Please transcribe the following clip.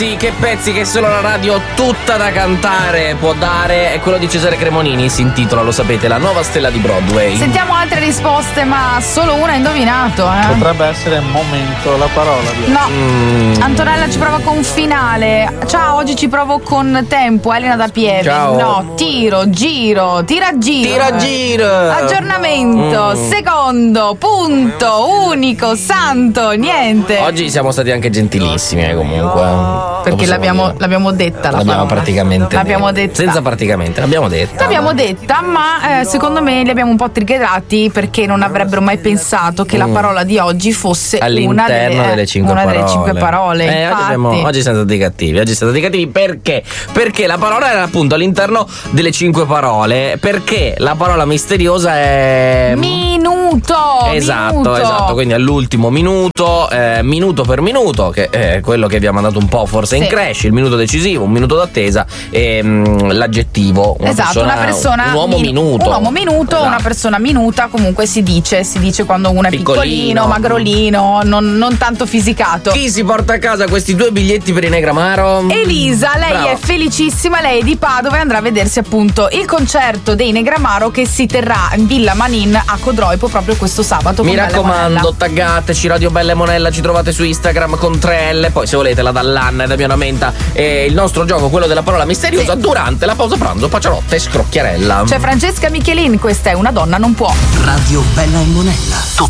pezzi che solo la radio tutta da cantare può dare. È quello di Cesare Cremonini, si intitola, lo sapete, La nuova stella di Broadway. Sentiamo altre risposte, ma solo una ha indovinato, Potrebbe essere Momento, la parola di No. Antonella ci prova con Finale. Ciao, oggi ci provo con Tempo. Elena da Pieve. Ciao. No, Tiro, Giro, Tira Giro. Aggiornamento, secondo, punto, unico, santo, niente. Oggi siamo stati anche gentilissimi, comunque. Perché l'abbiamo detta la L'abbiamo parola. praticamente L'abbiamo detta. detta. Senza praticamente, l'abbiamo detta. L'abbiamo detta, ma secondo me li abbiamo un po' triggerati perché non avrebbero mai pensato che la parola di oggi fosse all'interno delle cinque parole. Oggi siamo stati cattivi. Perché? Perché la parola era appunto all'interno delle 5 parole. Perché la parola misteriosa è minuto. Esatto. Quindi all'ultimo minuto, minuto per minuto, che è quello che vi ha mandato un po' forse in crash, il minuto decisivo, un minuto d'attesa, e l'aggettivo. Un uomo minuto. Un uomo minuto, esatto. Una persona minuta, comunque si dice quando uno è piccolino, magrolino, non tanto fisicato. Chi si porta a casa questi 2 biglietti per i Negramaro? Elisa, lei è felicissima, lei è di Padova e andrà a vedersi appunto il concerto dei Negramaro che si terrà in Villa Manin a Codroipo proprio questo sabato. Mi raccomando, taggateci Radio Bella e Monella, ci trovate su Instagram con 3L, poi se volete la Dallanna e Damiano Menta, e il nostro gioco, quello della parola misteriosa, durante la pausa pranzo, Paciarotta e Scrocchiarella. C'è Francesca Michelin, questa è Una donna non può. Radio Bella e Monella.